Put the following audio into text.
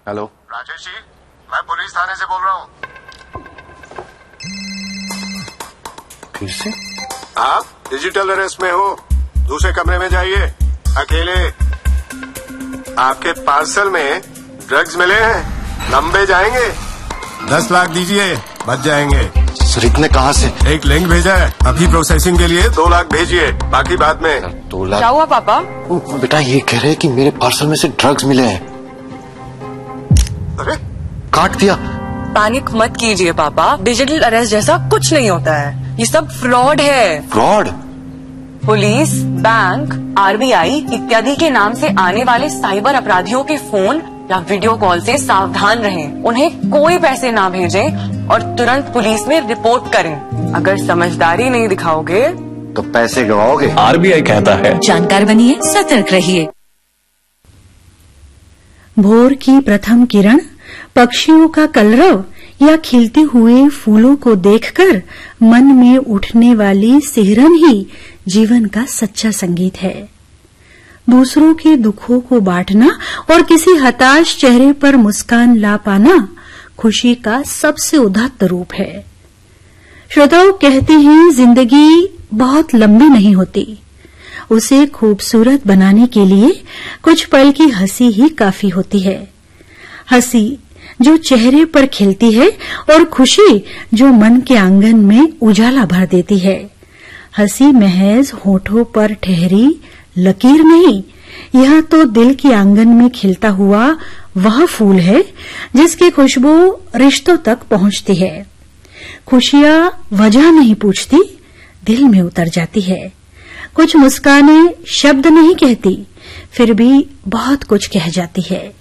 Hello Rajesh ji, मैं police थाने से बोल रहा हूँ। फिर से? आप डिजिटल अरेस्ट में हो, दूसरे कमरे में जाइए, अकेले। आपके पार्सल में ड्रग्स मिले हैं, लंबे जाएंगे। 10 लाख दीजिए, बच जाएंगे। सर इतने कहाँ से? एक लिंक भेजा है, अभी प्रोसेसिंग के लिए 2 लाख भेजिए, बाकी बाद में। 2 लाख? क्या हुआ पापा? बेटा ये कह रहे हैं कि मेरे पार्सल में से ड्रग्स मिले हैं। अरे काट दिया। पैनिक मत कीजिए पापा, डिजिटल अरेस्ट जैसा कुछ नहीं होता है, ये सब फ्रॉड है। फ्रॉड? पुलिस, बैंक, आरबीआई इत्यादि के नाम से आने वाले साइबर अपराधियों के फोन या वीडियो कॉल से सावधान रहें। उन्हें कोई पैसे ना भेजें और तुरंत पुलिस में रिपोर्ट करें। अगर समझदारी नहीं दिखाओगे तो पैसे गवाओगे। आरबीआई कहता है जानकार बनिए, सतर्क रहिए। भोर की प्रथम किरण, पक्षियों का कलरव या खिलते हुए फूलों को देखकर मन में उठने वाली सिहरन ही जीवन का सच्चा संगीत है। दूसरों के दुखों को बांटना और किसी हताश चेहरे पर मुस्कान ला पाना खुशी का सबसे उदात्त रूप है। श्रोताओ, कहते हैं जिंदगी बहुत लंबी नहीं होती, उसे खूबसूरत बनाने के लिए कुछ पल की हंसी ही काफी होती है। हंसी जो चेहरे पर खिलती है और खुशी जो मन के आंगन में उजाला भर देती है। हंसी महज होठों पर ठहरी लकीर नहीं, यह तो दिल के आंगन में खिलता हुआ वह फूल है जिसकी खुशबू रिश्तों तक पहुंचती है। खुशियां वजह नहीं पूछती, दिल में उतर जाती है। कुछ मुस्कानें शब्द नहीं कहती, फिर भी बहुत कुछ कह जाती है।